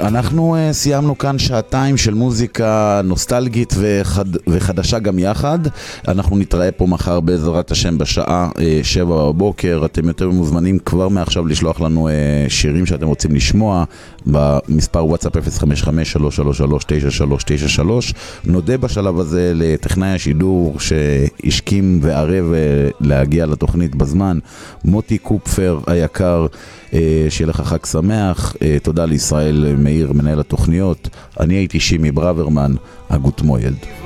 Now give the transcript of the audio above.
אנחנו סיימנו כאן שעתיים של מוזיקה נוסטלגית וחדשה גם יחד. אנחנו נתראה פה מחר בעזרת השם בשעה 7 בבוקר. אתם יותר מוזמנים כבר מעכשיו לשלוח לנו שירים שאתם רוצים לשמוע במספר וואטסאפ 055-333-9393. נודה בשלב הזה לטכנאי השידור שהשכים וערב להגיע לתוכנית בזמן, מוטי קופפר היקר. שיהיה לך חג שמח. תודה לישראל מאיר מנהל התוכניות. אני הייתי שימי ברוורמן, הגוט מוילד.